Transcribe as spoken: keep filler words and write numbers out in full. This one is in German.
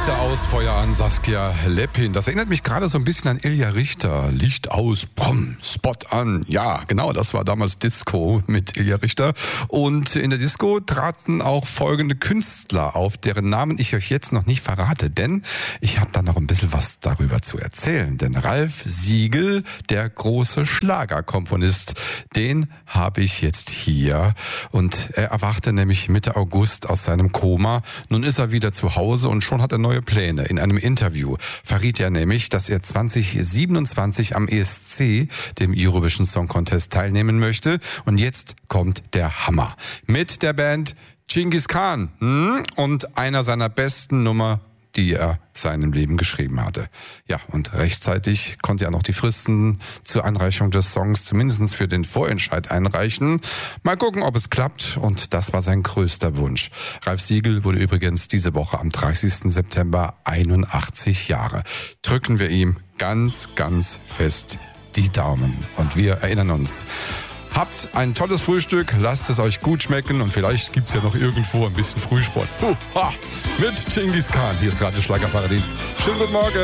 Lichter aus, Feuer an, Saskia Leppin. Das erinnert mich gerade so ein bisschen an Ilja Richter. Licht aus, bumm, Spot an. Ja, genau, das war damals Disco mit Ilja Richter. Und in der Disco traten auch folgende Künstler auf, deren Namen ich euch jetzt noch nicht verrate. Denn ich habe da noch ein bisschen was darüber zu erzählen. Denn Ralf Siegel, der große Schlagerkomponist, den habe ich jetzt hier. Und er erwachte nämlich Mitte August aus seinem Koma. Nun ist er wieder zu Hause und schon hat er neue Pläne. In einem Interview verriet er nämlich, dass er zwanzig siebenundzwanzig am E S C, dem Eurovision Song Contest, teilnehmen möchte. Und jetzt kommt der Hammer. Mit der Band Genghis Khan hm? und einer seiner besten Nummer, die er seinem Leben geschrieben hatte. Ja, und rechtzeitig konnte er noch die Fristen zur Einreichung des Songs zumindest für den Vorentscheid einreichen. Mal gucken, ob es klappt. Und das war sein größter Wunsch. Ralf Siegel wurde übrigens diese Woche am dreißigsten September einundachtzig Jahre. Drücken wir ihm ganz, ganz fest die Daumen. Und wir erinnern uns: Habt ein tolles Frühstück, lasst es euch gut schmecken und vielleicht gibt's ja noch irgendwo ein bisschen Frühsport. Huh, ha, mit Genghis Khan. Hier ist Radio Schlagerparadies. Schönen guten Morgen.